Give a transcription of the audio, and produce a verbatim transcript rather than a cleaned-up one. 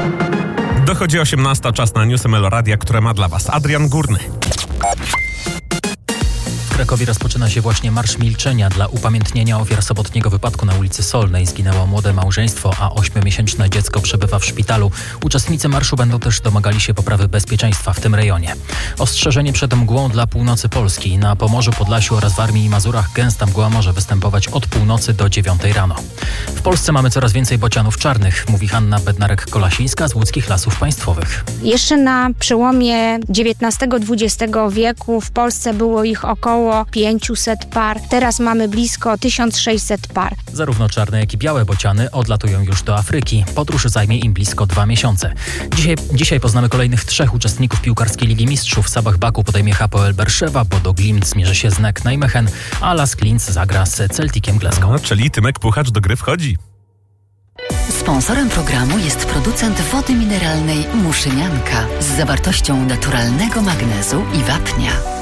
Dochodzi osiemnasta, czas na newsy Meloradia, które ma dla Was Adrian Górny. W Krakowie rozpoczyna się właśnie Marsz Milczenia dla upamiętnienia ofiar sobotniego wypadku na ulicy Solnej. Zginęło młode małżeństwo, a ośmiomiesięczne dziecko przebywa w szpitalu. Uczestnicy marszu będą też domagali się poprawy bezpieczeństwa w tym rejonie. Ostrzeżenie przed mgłą dla północy Polski. Na Pomorzu, Podlasiu oraz Warmii i Mazurach gęsta mgła może występować od północy do dziewiątej rano. W Polsce mamy coraz więcej bocianów czarnych, mówi Hanna Bednarek-Kolasińska z Łódzkich Lasów Państwowych. Jeszcze na przełomie dziewiętnastego dwudziestego wieku w Polsce było ich około pięćset par. Teraz mamy blisko tysiąc sześćset par. Zarówno czarne, jak i białe bociany odlatują już do Afryki. Podróż zajmie im blisko dwa miesiące. Dzisiaj, dzisiaj poznamy kolejnych trzech uczestników piłkarskiej Ligi Mistrzów. Sabah Baku podejmie Hapoel Berszewa, Bodo Glimt zmierzy się z Nek Nijmegen, a Lask Linz zagra z Celticiem Glasgow. No, czyli Tymek Puchacz do gry wchodzi. Sponsorem programu jest producent wody mineralnej Muszynianka z zawartością naturalnego magnezu i wapnia.